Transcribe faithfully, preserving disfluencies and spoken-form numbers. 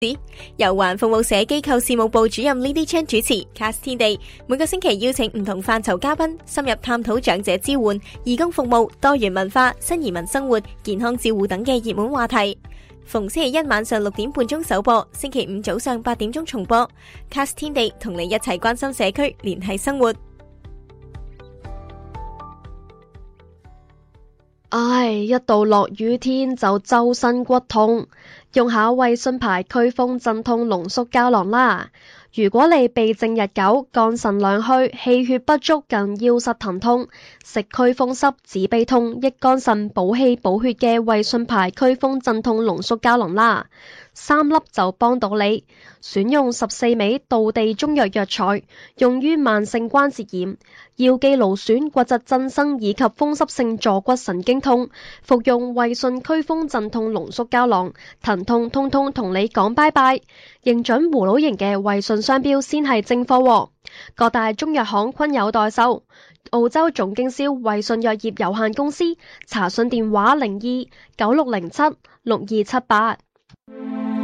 由環服務社機構事務部主任 Lily Chan 主持 Cast 天地，每個星期邀請唔同範疇嘉賓深入探討長者支援、義工服務、多元文化、新移民生活、健康照護等嘅熱門話題。逢星期一晚上六點半鐘首播，星期五早上八點鐘重播。Cast 天地同你一齊關心社區，聯繫生活。 唉，一到落雨天就周身骨痛，用下衛信牌驅風鎮痛濃縮膠囊啦。如果你鼻症日久、肝腎兩虛、氣血不足近腰膝疼痛，食驅風濕、止鼻痛、益肝腎、補氣補血嘅衛信牌驅風鎮痛濃縮膠囊啦。三粒就幫到你，選用十四味道地中藥藥材，用於慢性關節炎、腰肌勞損、骨質增生以及風濕性坐骨神經痛。服用衛信驅風鎮痛濃縮膠囊，疼痛通通同你講拜拜。認準葫蘆型嘅衛信商標先係正貨喎，各大中藥行均有代售。澳洲總經銷衛信藥業有限公司，查詢電話零二九六零七六二七八。